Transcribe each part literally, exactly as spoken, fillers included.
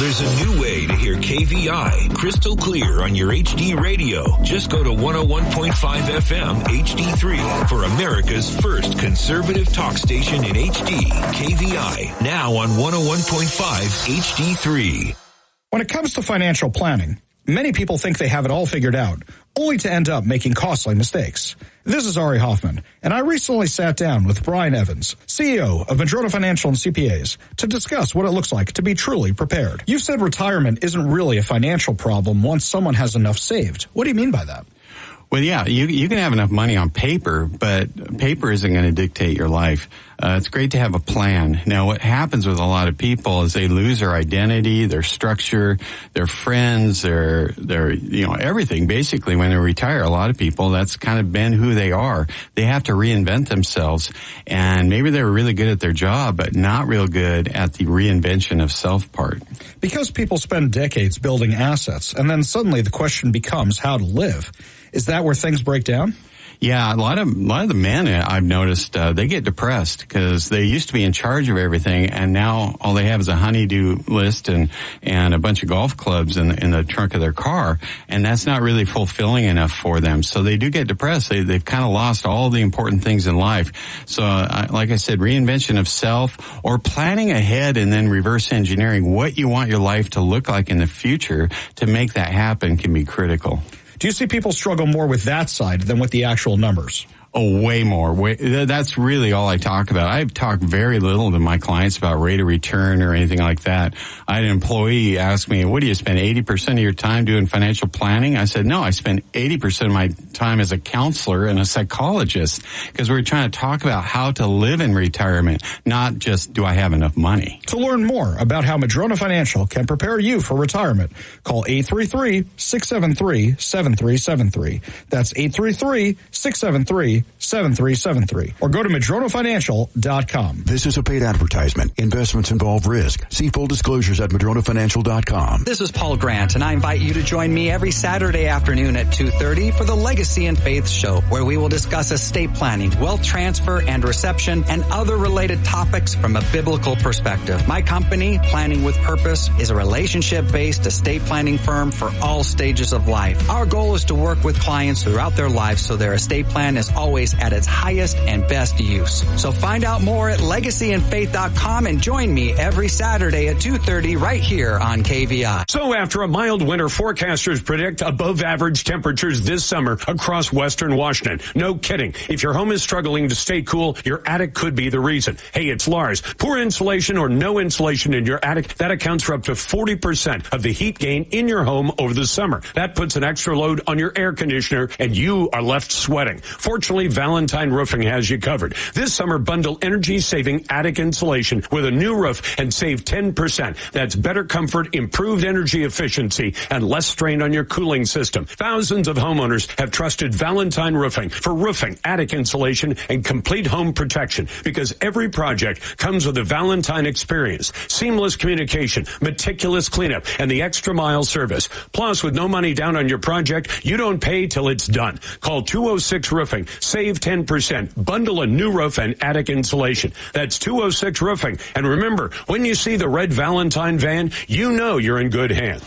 There's a new way to hear K V I crystal clear on your H D radio. Just go to one oh one point five F M H D three for America's first conservative talk station in H D. K V I, now on one oh one point five H D three. When it comes to financial planning, many people think they have it all figured out, only to end up making costly mistakes. This is Ari Hoffman, and I recently sat down with Brian Evans, C E O of Madrona Financial and C P As, to discuss what it looks like to be truly prepared. You said retirement isn't really a financial problem once someone has enough saved. What do you mean by that? Well, yeah, you you can have enough money on paper, but paper isn't going to dictate your life. Uh, it's great to have a plan. Now, what happens with a lot of people is they lose their identity, their structure, their friends, their, their, you know, everything. Basically, when they retire, a lot of people, that's kind of been who they are. They have to reinvent themselves. And maybe they were really good at their job, but not real good at the reinvention of self part. Because people spend decades building assets, and then suddenly the question becomes how to live. Is that where things break down? Yeah, a lot of a lot of the men I've noticed uh, they get depressed because they used to be in charge of everything, and now all they have is a honey-do list and and a bunch of golf clubs in the, in the trunk of their car, and that's not really fulfilling enough for them. So they do get depressed. They they've kind of lost all the important things in life. So, uh, like I said, reinvention of self or planning ahead and then reverse engineering what you want your life to look like in the future to make that happen can be critical. Do you see people struggle more with that side than with the actual numbers? Oh, way more. Way, that's really all I talk about. I've talked very little to my clients about rate of return or anything like that. I had an employee ask me, what do you spend eighty percent of your time doing financial planning? I said, no, I spend eighty percent of my time as a counselor and a psychologist because we're trying to talk about how to live in retirement, not just do I have enough money. To learn more about how Madrona Financial can prepare you for retirement, call eight three three, six seven three, seven three seven three. That's eight three three, six seven three, seven three seven three. Or go to madrona financial dot com. This is a paid advertisement. Investments involve risk. See full disclosures at madrona financial dot com. This is Paul Grant, and I invite you to join me every Saturday afternoon at two thirty for the Legacy and Faith Show, where we will discuss estate planning, wealth transfer and reception, and other related topics from a biblical perspective. My company, Planning with Purpose, is a relationship-based estate planning firm for all stages of life. Our goal is to work with clients throughout their lives so their estate plan is always at its highest and best use. So find out more at legacy and faith dot com and join me every Saturday at two thirty right here on K V I. So after a mild winter, forecasters predict above average temperatures this summer across western Washington. No kidding. If your home is struggling to stay cool, your attic could be the reason. Hey, it's Lars. Poor insulation or no insulation in your attic, that accounts for up to forty percent of the heat gain in your home over the summer. That puts an extra load on your air conditioner and you are left sweating. Fortunately, Valentine Roofing has you covered. This summer, bundle energy-saving attic insulation with a new roof and save ten percent. That's better comfort, improved energy efficiency, and less strain on your cooling system. Thousands of homeowners have trusted Valentine Roofing for roofing, attic insulation, and complete home protection because every project comes with a Valentine experience, seamless communication, meticulous cleanup, and the extra mile service. Plus, with no money down on your project, you don't pay till it's done. Call two oh six Roofing. Save ten percent. Bundle a new roof and attic insulation. That's two oh six Roofing. And remember, when you see the red Valentine van, you know you're in good hands.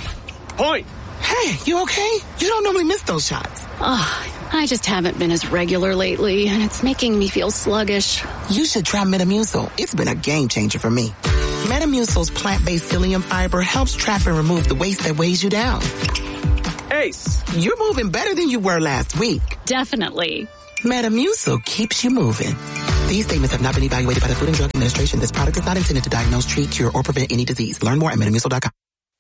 Point. Hey, you okay? You don't normally miss those shots. Oh, I just haven't been as regular lately, and it's making me feel sluggish. You should try Metamucil. It's been a game changer for me. Metamucil's plant-based psyllium fiber helps trap and remove the waste that weighs you down. Ace, you're moving better than you were last week. Definitely. Metamucil keeps you moving. These statements have not been evaluated by the Food and Drug Administration. This product is not intended to diagnose, treat, cure, or prevent any disease. Learn more at metamucil dot com.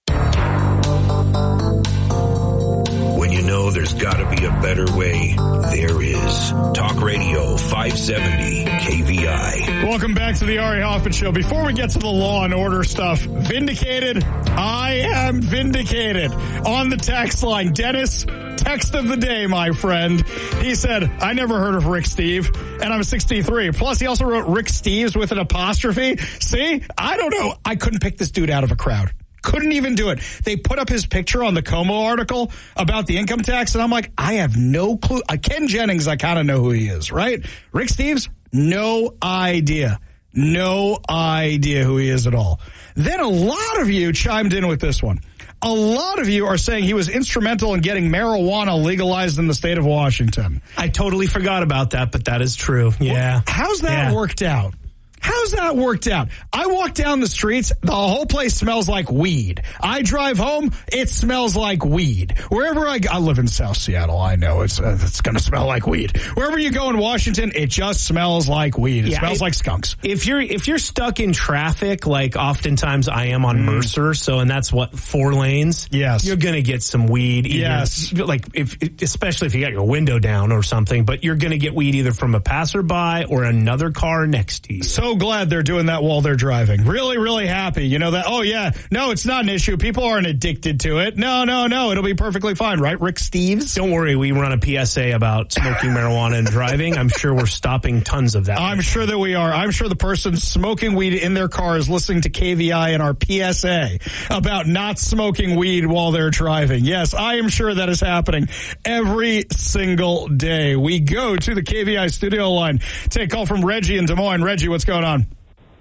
When you know there's got to be a better way, there is. Talk Radio five seventy K V I. Welcome back to the Ari Hoffman Show. Before we get to the law and order stuff, vindicated? I am vindicated. On the text line, Dennis, text of the day, my friend. He said, I never heard of Rick Steve, and I'm sixty-three. Plus, he also wrote Rick Steves with an apostrophe. See? I don't know. I couldn't pick this dude out of a crowd. Couldn't even do it. They put up his picture on the Como article about the income tax, and I'm like, I have no clue. Uh, Ken Jennings, I kind of know who he is, right? Rick Steves, no idea. No idea who he is at all. Then a lot of you chimed in with this one. A lot of you are saying he was instrumental in getting marijuana legalized in the state of Washington. I totally forgot about that, but that is true. Yeah. Well, how's that yeah. worked out? How's that worked out? I walk down the streets, the whole place smells like weed. I drive home, it smells like weed. Wherever I go, I live in South Seattle, I know it's uh, it's going to smell like weed. Wherever you go in Washington, it just smells like weed. It yeah, smells it, like skunks. If you're if you're stuck in traffic, like oftentimes I am on mm. Mercer, so and that's what four lanes. Yes, you're going to get some weed. Either, yes, like if especially if you got your window down or something, but you're going to get weed either from a passerby or another car next to you. So glad they're doing that while they're driving. Really, really happy. You know that, oh yeah, no, it's not an issue. People aren't addicted to it. No, no, no, it'll be perfectly fine, right, Rick Steves? Don't worry, we run a P S A about smoking marijuana and driving. I'm sure we're stopping tons of that. I'm sure that we are. I'm sure the person smoking weed in their car is listening to K V I and our P S A about not smoking weed while they're driving. Yes, I am sure that is happening every single day. We go to the K V I studio line. Take a call from Reggie in Des Moines. Reggie, what's going on?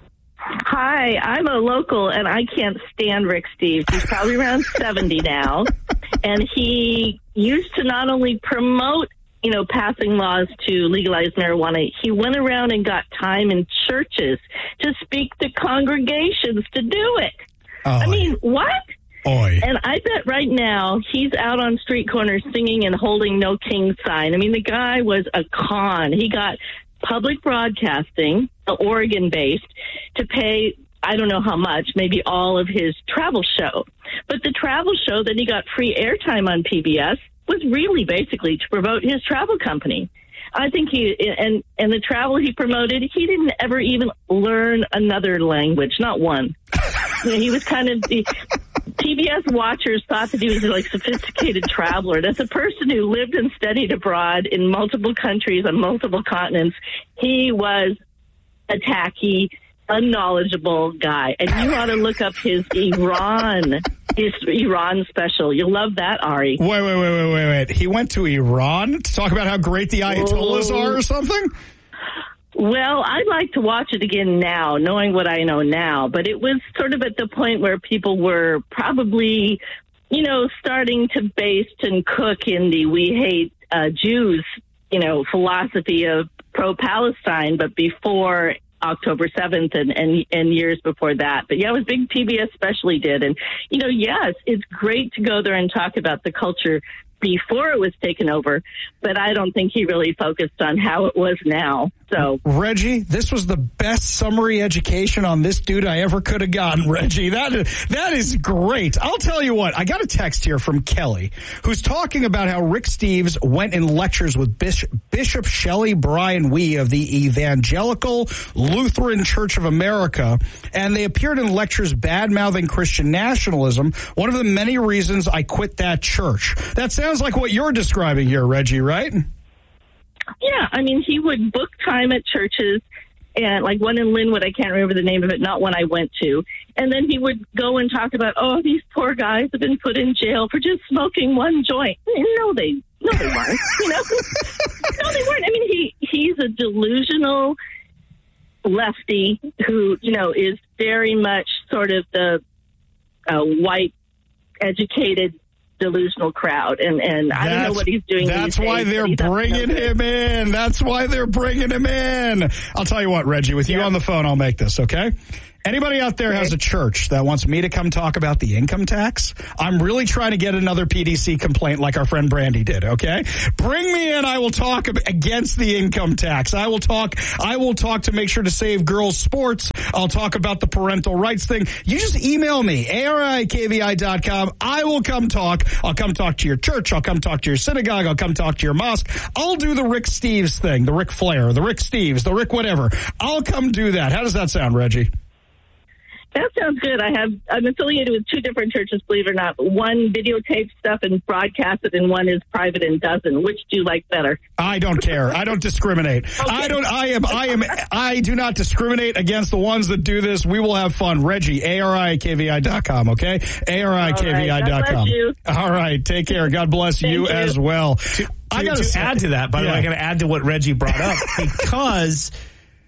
Hi, I'm a local, and I can't stand Rick Steves. He's probably around seventy now, and he used to not only promote, you know, passing laws to legalize marijuana, he went around and got time in churches to speak to congregations to do it. Oh. I mean, what? Oy. And I bet right now he's out on street corners singing and holding No King sign. I mean, the guy was a con. He got public broadcasting, Oregon-based, to pay, I don't know how much, maybe all of his travel show. But the travel show that he got free airtime on P B S was really basically to promote his travel company. I think he, and, and the travel he promoted, he didn't ever even learn another language, not one. You know, he was kind of the P B S watchers thought that he was a like sophisticated traveler. As a person who lived and studied abroad in multiple countries on multiple continents, he was a tacky, unknowledgeable guy. And you ought to look up his Iran, his Iran special. You'll love that, Ari. Wait, wait, wait, wait, wait, wait. He went to Iran to talk about how great the Ayatollahs Whoa. are or something? Well, I'd like to watch it again now, knowing what I know now. But it was sort of at the point where people were probably, you know, starting to baste and cook in the we hate uh, Jews, you know, philosophy of pro-Palestine, but before October seventh and, and, and years before that. But yeah, it was big. P B S especially did. And, you know, yes, it's great to go there and talk about the culture before it was taken over, but I don't think he really focused on how it was now. So, Reggie, this was the best summary education on this dude I ever could have gotten, Reggie. That is, that is great. I'll tell you what, I got a text here from Kelly, who's talking about how Rick Steves went in lectures with Bishop, Bishop Shelley Brian Wee of the Evangelical Lutheran Church of America, and they appeared in lectures bad-mouthing Christian nationalism, one of the many reasons I quit that church. That sounds like what you're describing here, Reggie, right? Yeah, I mean, he would book time at churches, and like one in Linwood, I can't remember the name of it, not one I went to. And then he would go and talk about, oh, these poor guys have been put in jail for just smoking one joint. No, they, no, they weren't. You know, no, they weren't. I mean, he he's a delusional lefty who, you know, is very much sort of the uh, white, educated, delusional crowd, and and I don't know what he's doing. That's why days, they're bringing him in. That's why they're bringing him in. I'll tell you what, Reggie, with you yeah. on the phone, I'll make this, okay? Anybody out there okay. has a church that wants me to come talk about the income tax? I'm really trying to get another P D C complaint like our friend Brandy did, okay? Bring me in. I will talk against the income tax. I will talk I will talk to make sure to save girls' sports. I'll talk about the parental rights thing. You just email me, A R I K V I dot com. I will come talk. I'll come talk to your church. I'll come talk to your synagogue. I'll come talk to your mosque. I'll do the Rick Steves thing, the Rick Flair, the Rick Steves, the Rick whatever. I'll come do that. How does that sound, Reggie? That sounds good. I have, I'm affiliated with two different churches, believe it or not. One videotapes stuff and broadcasts it, and one is private and doesn't. Which do you like better? I don't care. I don't discriminate. Okay. I don't, I am, I am, I do not discriminate against the ones that do this. We will have fun. Reggie, A R I K V I dot com, okay? A R I K V I dot com. All right. Take care. God bless you, you as well. To, I got to add to that, by the yeah. way, I got to add to what Reggie brought up because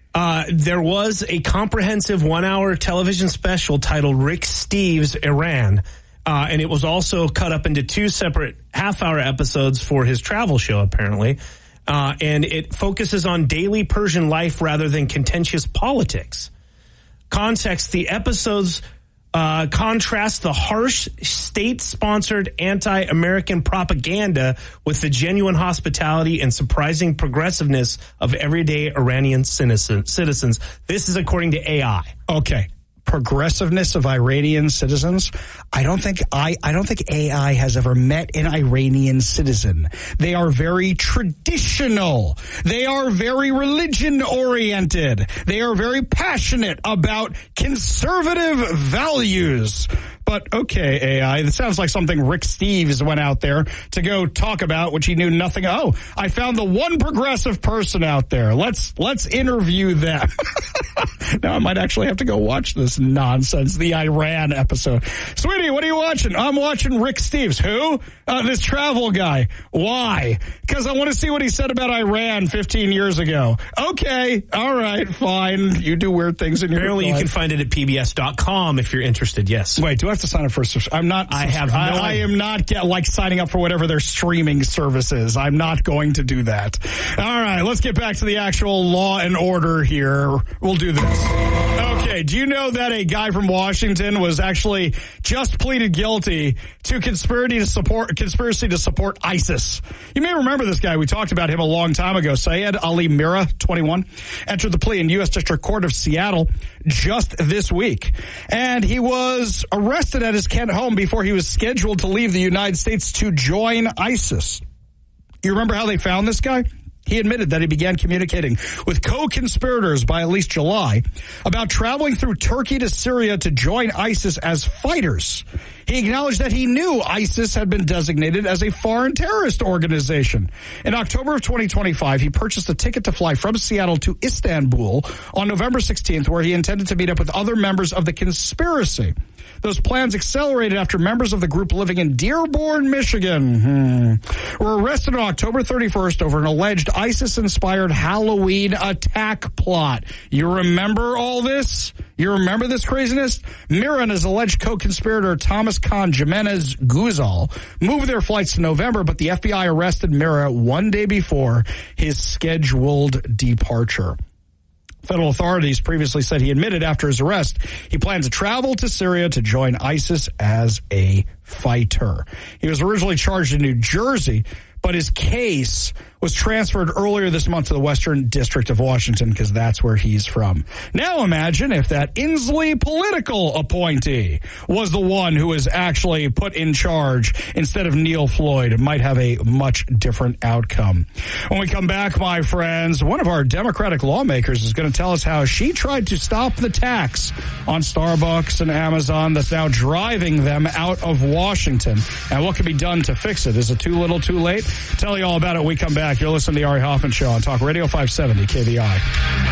Uh, there was a comprehensive one-hour television special titled Rick Steves Iran, uh, and it was also cut up into two separate half-hour episodes for his travel show, apparently. Uh, and it focuses on daily Persian life rather than contentious politics. Context, the episodes uh, contrast the harsh state-sponsored anti-American propaganda with the genuine hospitality and surprising progressiveness of everyday Iranian citizens. This is according to A I. Okay. Progressiveness of Iranian citizens. I don't think I, I don't think A I has ever met an Iranian citizen. They are very traditional. They are very religion oriented. They are very passionate about conservative values. But okay, A I, it sounds like something Rick Steves went out there to go talk about, which he knew nothing. Oh, I found the one progressive person out there. Let's let's interview them. Now I might actually have to go watch this nonsense, the Iran episode. Sweetie, what are you watching? I'm watching Rick Steves. Who? Uh, this travel guy. Why? Because I want to see what he said about Iran fifteen years ago. Okay, all right, fine. You do weird things in your Apparently life. You can find it at P B S dot com if you're interested, yes. Wait, do I have to sign up for a subscription? I'm not. I have no I, I am not get, like signing up for whatever their streaming service is. I'm not going to do that. All right, let's get back to the actual law and order here. We'll do this. Okay, do you know that a guy from Washington was actually just pleaded guilty to conspiracy to support conspiracy to support ISIS? You may remember this guy. We talked about him a long time ago. Syed Ali Mira, twenty-one, entered the plea in U S District Court of Seattle just this week. And he was arrested at his Kent home before he was scheduled to leave the United States to join ISIS. You remember how they found this guy? He admitted that he began communicating with co-conspirators by at least July about traveling through Turkey to Syria to join ISIS as fighters. He acknowledged that he knew ISIS had been designated as a foreign terrorist organization. In October of twenty twenty-five, he purchased a ticket to fly from Seattle to Istanbul on November sixteenth, where he intended to meet up with other members of the conspiracy. Those plans accelerated after members of the group living in Dearborn, Michigan, hmm, were arrested on October thirty-first over an alleged ISIS-inspired Halloween attack plot. You remember all this? You remember this craziness? Mira and his alleged co-conspirator Thomas Khan Jimenez Guzal moved their flights to November, but the F B I arrested Mira one day before his scheduled departure. Federal authorities previously said he admitted after his arrest he planned to travel to Syria to join ISIS as a fighter. He was originally charged in New Jersey, but his case was transferred earlier this month to the Western District of Washington because that's where he's from. Now imagine if that Inslee political appointee was the one who was actually put in charge instead of Neil Floyd. It might have a much different outcome. When we come back, my friends, one of our Democratic lawmakers is going to tell us how she tried to stop the tax on Starbucks and Amazon that's now driving them out of Washington, and what can be done to fix it. Is it too little, too late? Tell you all about it when we come back. You're listening to the Ari Hoffman Show on Talk Radio five seventy K V I.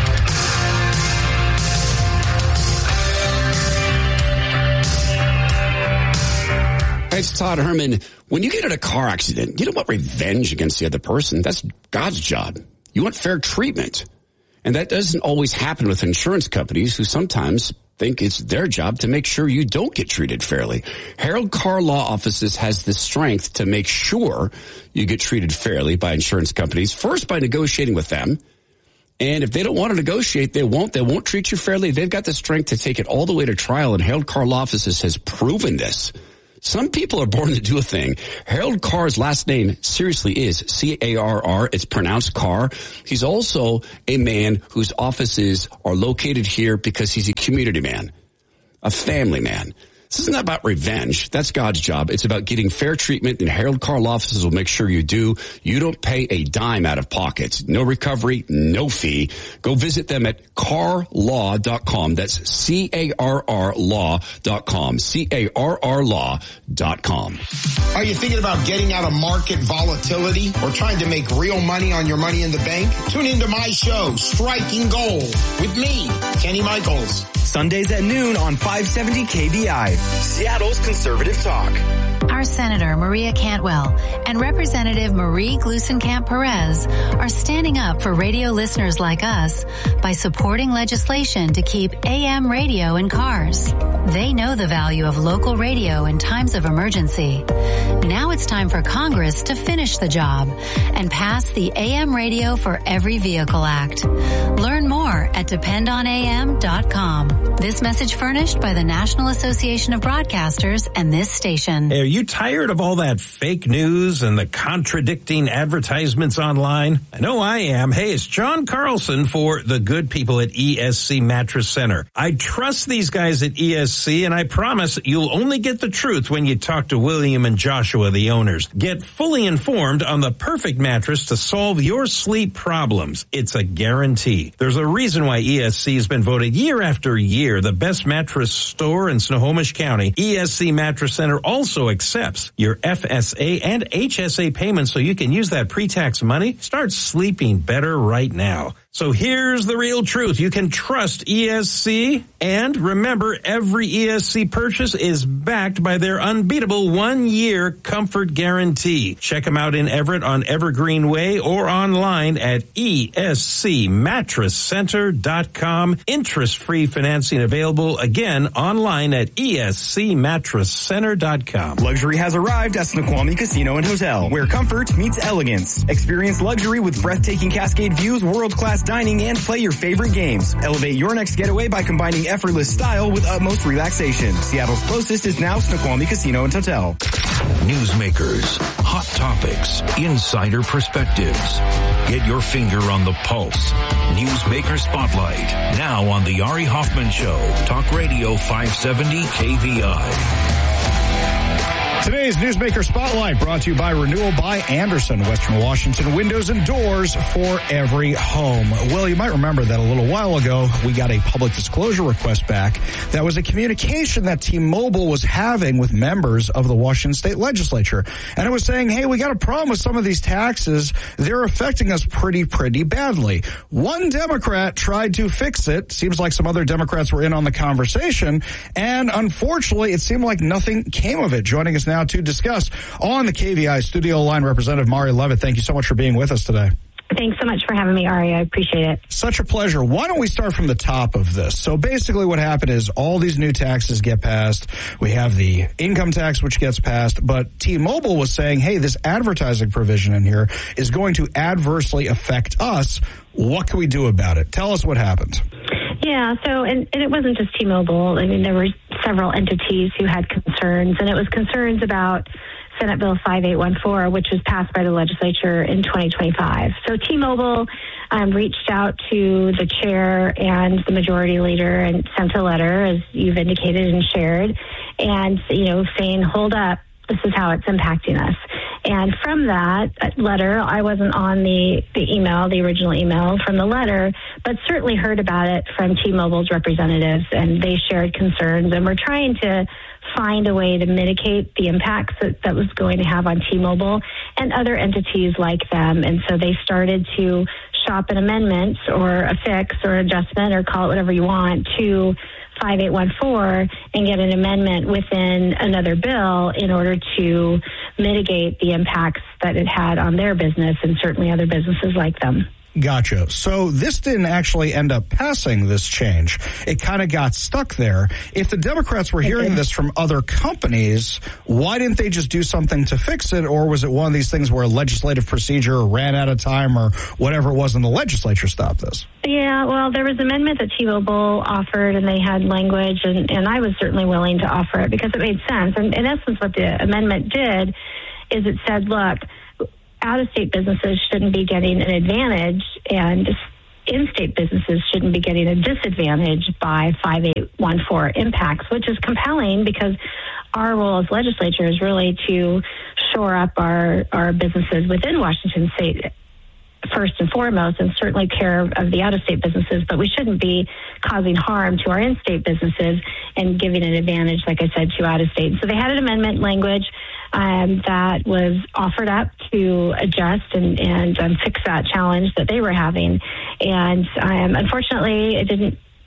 It's Todd Herman. When you get in a car accident, you don't want revenge against the other person. That's God's job. You want fair treatment. And that doesn't always happen with insurance companies who sometimes think it's their job to make sure you don't get treated fairly. Harold Carr Law Offices has the strength to make sure you get treated fairly by insurance companies, first by negotiating with them. And if they don't want to negotiate, they won't. They won't treat you fairly. They've got the strength to take it all the way to trial, and Harold Carr Law Offices has proven this. Some people are born to do a thing. Harold Carr's last name seriously is C A R R. It's pronounced Carr. He's also a man whose offices are located here because he's a community man, a family man. This isn't about revenge. That's God's job. It's about getting fair treatment, and Harold Carr Law Offices will make sure you do. You don't pay a dime out of pocket. No recovery, no fee. Go visit them at carr law dot com. That's C A R R law dot com. C A R R law dot com. Are you thinking about getting out of market volatility or trying to make real money on your money in the bank? Tune into my show, Striking Gold, with me, Kenny Michaels. Sundays at noon on five seventy K V I. Seattle's Conservative Talk. Our Senator Maria Cantwell and Representative Marie Gluesenkamp-Perez are standing up for radio listeners like us by supporting legislation to keep A M radio in cars. They know the value of local radio in times of emergency. Now it's time for Congress to finish the job and pass the A M Radio for Every Vehicle Act. Learn more at depend on A M dot com. This message furnished by the National Association of Broadcasters and this station. Hey, are you tired of all that fake news and the contradicting advertisements online? I know I am. Hey, it's John Carlson for the good people at E S C Mattress Center. I trust these guys at E S C, and I promise you'll only get the truth when you talk to William and Joshua, the owners. Get fully informed on the perfect mattress to solve your sleep problems. It's a guarantee. There's a reason why E S C has been voted year after year the best mattress store in Snohomish County. E S C Mattress Center also accepts your F S A and H S A payments so you can use that pre-tax money. Start sleeping better right now. So here's the real truth. You can trust E S C, and remember, every E S C purchase is backed by their unbeatable one-year comfort guarantee. Check them out in Everett on Evergreen Way or online at E S C mattress center dot com. Interest-free financing available, again, online at E S C mattress center dot com. Luxury has arrived at Snoqualmie Casino and Hotel, where comfort meets elegance. Experience luxury with breathtaking Cascade views, world-class dining, and play your favorite games. Elevate your next getaway by combining effortless style with utmost relaxation. Seattle's closest is now Snoqualmie Casino and Hotel. Newsmakers, hot topics, insider perspectives. Get your finger on the pulse. Newsmaker Spotlight, now on the Ari Hoffman Show. Talk Radio five seventy K V I. Today's Newsmaker Spotlight brought to you by Renewal by Andersen, Western Washington, windows and doors for every home. Well, you might remember that a little while ago, we got a public disclosure request back. That was a communication that T-Mobile was having with members of the Washington State Legislature. And it was saying, hey, we got a problem with some of these taxes. They're affecting us pretty, pretty badly. One Democrat tried to fix it. Seems like some other Democrats were in on the conversation. And unfortunately, it seemed like nothing came of it. Joining us now to discuss on the K V I studio line, Representative Mari Levitt. Thank you so much for being with us today. Thanks so much for having me, Ari. I appreciate it. Such a pleasure. Why don't we start from the top of this? So basically what happened is all these new taxes get passed. We have the income tax, which gets passed, but T-Mobile was saying, hey, this advertising provision in here is going to adversely affect us. What can we do about it? Tell us what happened. Yeah, so, and, and it wasn't just T-Mobile. I mean, there were several entities who had concerns, and it was concerns about Senate Bill five eight one four, which was passed by the legislature in twenty twenty-five. So T-Mobile um, reached out to the chair and the majority leader and sent a letter, as you've indicated and shared, and, you know, saying, hold up, this is how it's impacting us. And from that letter, I wasn't on the, the email, the original email from the letter, but certainly heard about it from T-Mobile's representatives, and they shared concerns, and we're trying to find a way to mitigate the impacts that that was going to have on T-Mobile and other entities like them. And so they started to shop an amendment or a fix or adjustment, or call it whatever you want, to five eight one four and get an amendment within another bill in order to mitigate the impacts that it had on their business and certainly other businesses like them. Gotcha. So this didn't actually end up passing, this change. It kind of got stuck there. If the Democrats were hearing this from other companies, why didn't they just do something to fix it? Or was it one of these things where legislative procedure ran out of time or whatever it was in the legislature stopped this? Yeah, well, there was an amendment that T-Mobile offered, and they had language, and, and I was certainly willing to offer it because it made sense. And in essence, what the amendment did is it said, look, out-of-state businesses shouldn't be getting an advantage, and in-state businesses shouldn't be getting a disadvantage by five eight one four impacts, which is compelling because our role as legislature is really to shore up our, our businesses within Washington State first and foremost, and certainly care of the out-of-state businesses, but we shouldn't be causing harm to our in-state businesses and giving an advantage, like I said, to out-of-state. So they had an amendment language um, that was offered up to adjust and, and um, fix that challenge that they were having. And um, unfortunately, it didn't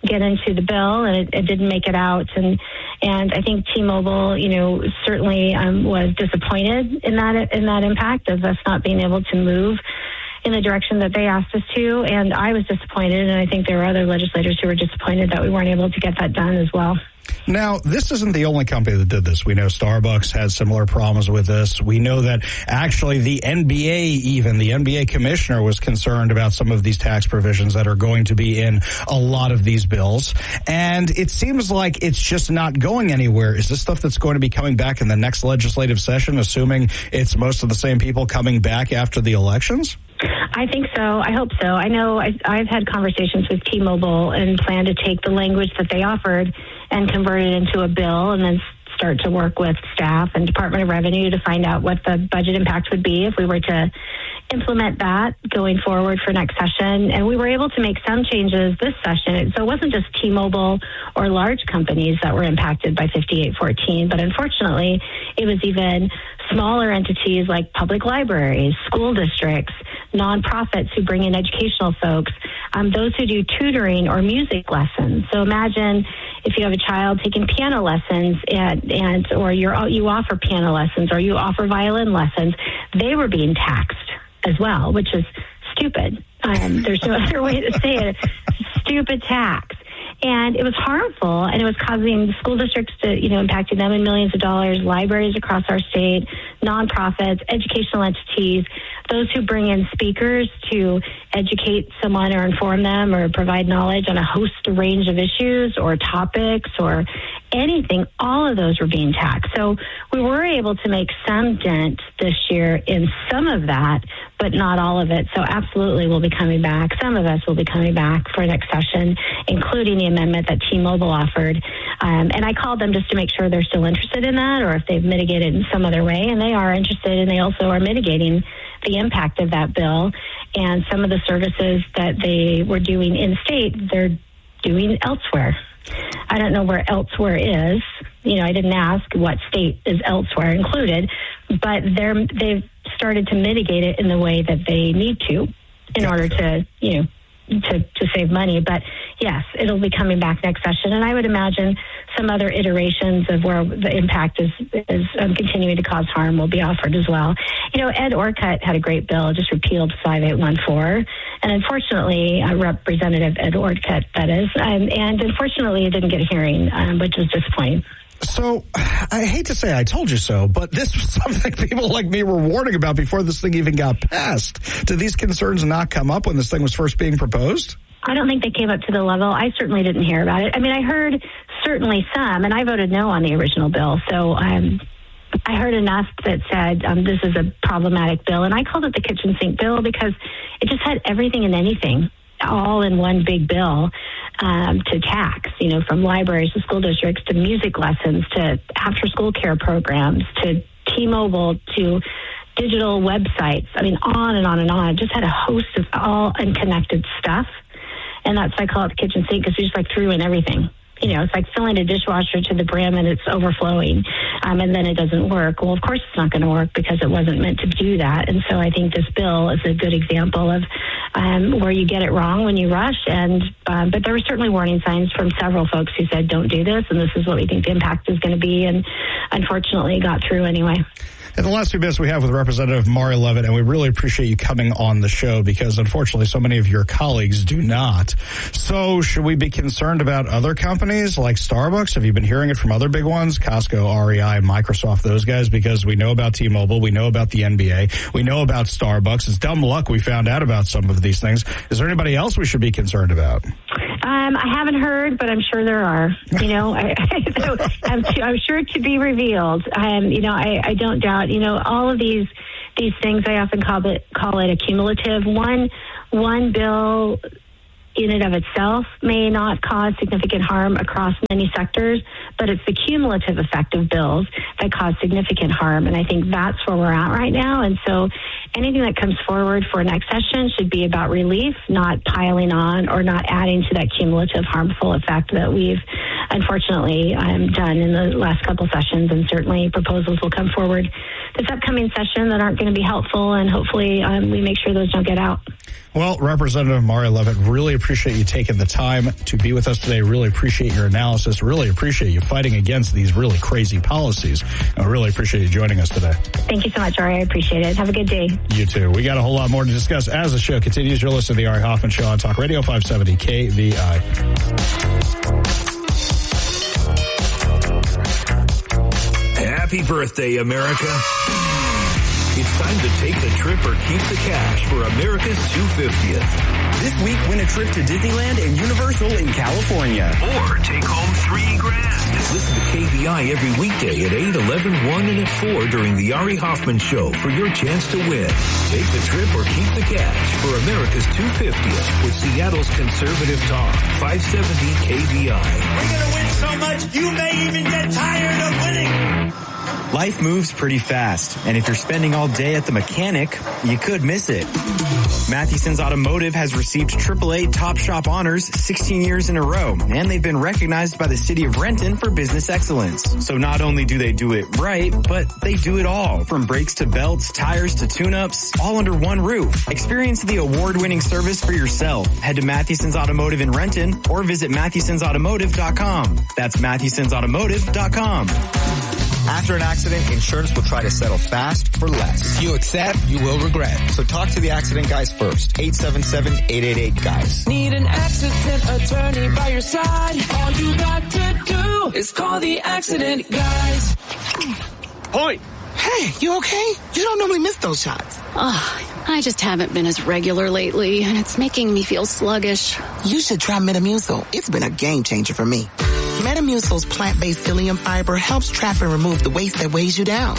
get into the bill, and it, it didn't make it out. And and I think T-Mobile, you know, certainly um, was disappointed in that in that impact of us not being able to move in the direction that they asked us to. And I was disappointed, and I think there were other legislators who were disappointed that we weren't able to get that done as well. Now, this isn't the only company that did this. We know Starbucks had similar problems with this. We know that actually the N B A, even the N B A commissioner, was concerned about some of these tax provisions that are going to be in a lot of these bills. And it seems like it's just not going anywhere. Is this stuff that's going to be coming back in the next legislative session, assuming it's most of the same people coming back after the elections? I think so. I hope so. I know I've, I've had conversations with T-Mobile and plan to take the language that they offered and convert it into a bill, and then start to work with staff and Department of Revenue to find out what the budget impact would be if we were to implement that going forward for next session. And we were able to make some changes this session. So it wasn't just T-Mobile or large companies that were impacted by fifty-eight fourteen, but unfortunately it was even smaller entities like public libraries, school districts, nonprofits who bring in educational folks, um, those who do tutoring or music lessons. So imagine if you have a child taking piano lessons and, and or you're, you offer piano lessons or you offer violin lessons, they were being taxed as well, which is stupid. Um, there's no other way to say it. Stupid tax. And it was harmful, and it was causing the school districts to, you know, impacting them in millions of dollars, libraries across our state, nonprofits, educational entities, those who bring in speakers to educate someone or inform them or provide knowledge on a host of range of issues or topics or anything. All of those were being taxed. So we were able to make some dent this year in some of that, but not all of it. So absolutely we'll be coming back. Some of us will be coming back for next session, including the amendment that T-Mobile offered. Um, and I called them just to make sure they're still interested in that or if they've mitigated in some other way. And they are interested, and they also are mitigating the impact of that bill. And some of the services that they were doing in state, they're doing elsewhere. I don't know where elsewhere is. You know, I didn't ask what state is elsewhere included, but they're, they've started to mitigate it in the way that they need to in order to, you know, to, to save money. But yes, it'll be coming back next session. And I would imagine some other iterations of where the impact is, is um, continuing to cause harm will be offered as well. You know, Ed Orcutt had a great bill, just repealed five eight one four. And unfortunately, uh, Representative Ed Orcutt, that is, um, and unfortunately it didn't get a hearing, um, which was disappointing. So, I hate to say I told you so, but this was something people like me were warning about before this thing even got passed. Did these concerns not come up when this thing was first being proposed? I don't think they came up to the level. I certainly didn't hear about it. I mean, I heard certainly some, and I voted no on the original bill. So um, I heard enough that said um, this is a problematic bill. And I called it the kitchen sink bill because it just had everything and anything all in one big bill um, to tax, you know, from libraries to school districts to music lessons to after-school care programs to T-Mobile to digital websites. I mean, on and on and on. It just had a host of all unconnected stuff. And that's why I call it the kitchen sink, because we just like threw in everything. You know, it's like filling a dishwasher to the brim and it's overflowing, um, and then it doesn't work. Well, of course it's not going to work because it wasn't meant to do that. And so I think this bill is a good example of um, where you get it wrong when you rush. And um, but there were certainly warning signs from several folks who said, don't do this, and this is what we think the impact is going to be. And unfortunately, it got through anyway. In the last few minutes we have with Representative Mari Levitt, and we really appreciate you coming on the show because, unfortunately, so many of your colleagues do not. So should we be concerned about other companies like Starbucks? Have you been hearing it from other big ones, Costco, R E I, Microsoft, those guys? Because we know about T-Mobile, we know about the N B A, we know about Starbucks. It's dumb luck we found out about some of these things. Is there anybody else we should be concerned about? Um, I haven't heard, but I'm sure there are. You know, I, so I'm, I'm sure to be revealed. Um, you know, I, I don't doubt. You know, all of these these things, I often call it call it a cumulative. One one bill in and of itself may not cause significant harm across many sectors, but it's the cumulative effect of bills that cause significant harm. And I think that's where we're at right now. And so anything that comes forward for next session should be about relief, not piling on or not adding to that cumulative harmful effect that we've unfortunately um, done in the last couple sessions. And certainly proposals will come forward this upcoming session that aren't going to be helpful. And hopefully um, we make sure those don't get out. Well, Representative Mari Levitt, really appreciate appreciate you taking the time to be with us today. Really appreciate your analysis. Really appreciate you fighting against these really crazy policies. I really appreciate you joining us today. Thank you so much, Ari. I appreciate it. Have a good day. You too. We got a whole lot more to discuss as the show continues. You're listening to the Ari Hoffman Show on Talk Radio five seventy K V I. Happy birthday, America. It's time to take the trip or keep the cash for America's two hundred fiftieth. This week, win a trip to Disneyland and Universal in California. Or take home three grand. Listen to K V I every weekday at eight, eleven, one, and at four during the Ari Hoffman Show for your chance to win. Take the trip or keep the cash for America's two hundred fiftieth with Seattle's Conservative Talk, five seventy K V I. We're going to win so much, you may even get tired of winning. Life moves pretty fast, and if you're spending all day at the mechanic, you could miss it. Matheson's Automotive has received triple A Top Shop honors sixteen years in a row, and they've been recognized by the city of Renton for business excellence. So not only do they do it right, but they do it all, from brakes to belts, tires to tune-ups, all under one roof. Experience the award-winning service for yourself. Head to Matheson's Automotive in Renton or visit Mathesons Automotive dot com. That's Mathesons Automotive dot com. After an accident, insurance will try to settle fast for less. If you accept, you will regret. So talk to the accident guys first. eight seven seven, eight eight eight, guys. Need an accident attorney by your side. All you got to do is call the accident guys. Point. Hey, you okay? You don't normally miss those shots. Oh, I just haven't been as regular lately, and it's making me feel sluggish. You should try Metamucil. It's been a game changer for me. Metamucil's plant-based psyllium fiber helps trap and remove the waste that weighs you down.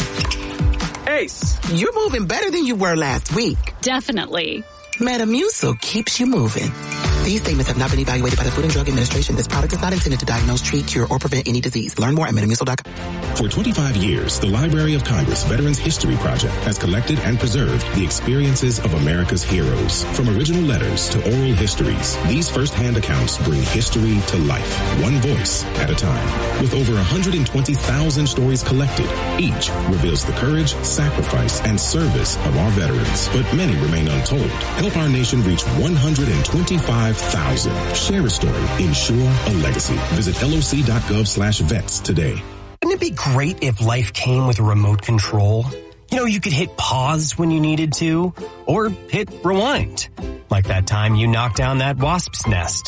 Ace. You're moving better than you were last week. Definitely. Metamucil keeps you moving. These statements have not been evaluated by the Food and Drug Administration. This product is not intended to diagnose, treat, cure, or prevent any disease. Learn more at Metamucil dot com. For twenty-five years, the Library of Congress Veterans History Project has collected and preserved the experiences of America's heroes. From original letters to oral histories, these first-hand accounts bring history to life, one voice at a time. With over one hundred twenty thousand stories collected, each reveals the courage, sacrifice, and service of our veterans. But many remain untold. Help our nation reach one hundred twenty-five thousand. Share a story. Ensure a legacy. Visit L O C dot gov slash vets today. Wouldn't it be great if life came with a remote control? You know, you could hit pause when you needed to, or hit rewind. Like that time you knocked down that wasp's nest.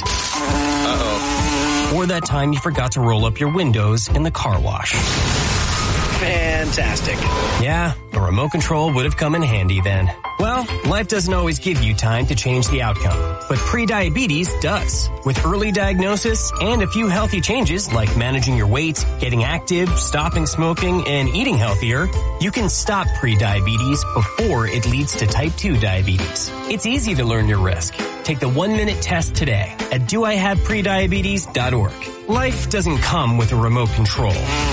Uh-oh. Or that time you forgot to roll up your windows in the car wash. Fantastic. Yeah, a remote control would have come in handy then. Well, life doesn't always give you time to change the outcome, but prediabetes does. With early diagnosis and a few healthy changes like managing your weight, getting active, stopping smoking, and eating healthier, you can stop prediabetes before it leads to type two diabetes. It's easy to learn your risk. Take the one-minute test today at do I have prediabetes dot org. Life doesn't come with a remote control.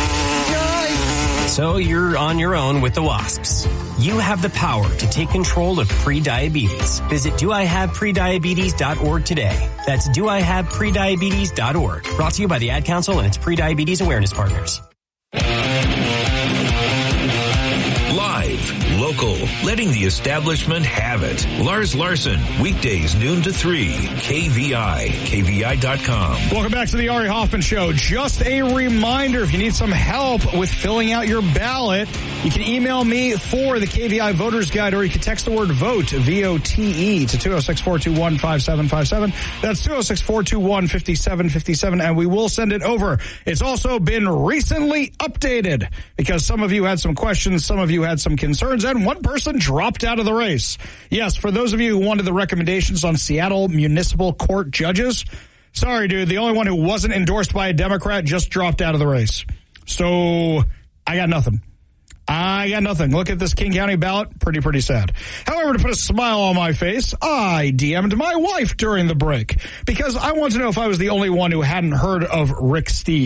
So you're on your own with the wasps. You have the power to take control of prediabetes. Visit do I have prediabetes dot org today. That's do I have prediabetes dot org. Brought to you by the Ad Council and its Prediabetes Awareness Partners. Live, local, letting the establishment have it. Lars Larson, weekdays noon to three. K V I, K V I dot com. Welcome back to the Ari Hoffman Show. Just a reminder, if you need some help with filling out your ballot, you can email me for the K V I Voters Guide, or you can text the word VOTE, V O T E, to two oh six, four two one, five seven five seven. That's two oh six, four two one, five seven five seven, and we will send it over. It's also been recently updated because some of you had some questions, some of you had some concerns, and one person dropped out of the race. Yes, for those of you who wanted the recommendations on Seattle Municipal Court judges, sorry, dude, the only one who wasn't endorsed by a Democrat just dropped out of the race. So I got nothing. I got nothing. Look at this King County ballot. Pretty, pretty sad. However, to put a smile on my face, I D M'd my wife during the break because I wanted to know if I was the only one who hadn't heard of Rick Steves.